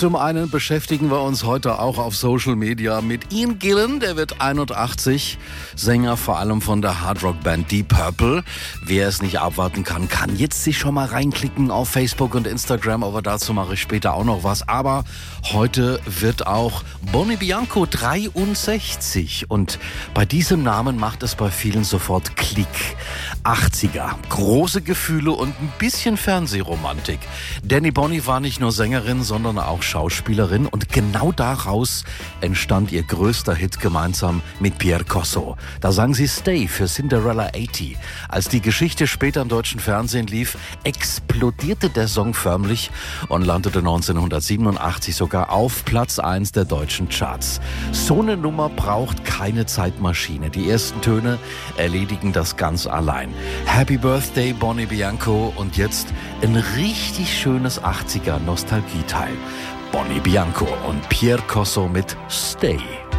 Zum einen beschäftigen wir uns heute auch auf Social Media mit Ian Gillan, der wird 81, Sänger vor allem von der Hardrock-Band Deep Purple. Wer es nicht abwarten kann, kann jetzt sich schon mal reinklicken auf Facebook und Instagram, aber dazu mache ich später auch noch was. Aber heute wird auch Boni Bianco 63 und bei diesem Namen macht es bei vielen sofort Klick. 80er, große Gefühle und ein bisschen Fernsehromantik. Danny Boni war nicht nur Sängerin, sondern auch Schauspielerin und genau daraus entstand ihr größter Hit gemeinsam mit Pierre Corso. Da sang sie Stay für Cinderella 80. Als die Geschichte später im deutschen Fernsehen lief, explodierte der Song förmlich und landete 1987 sogar auf Platz 1 der deutschen Charts. So eine Nummer braucht keine Zeitmaschine. Die ersten Töne erledigen das ganz allein. Happy Birthday, Boni Bianco, und jetzt ein richtig schönes 80er Nostalgieteil. Boni Bianco und Pierre Corso mit Stay.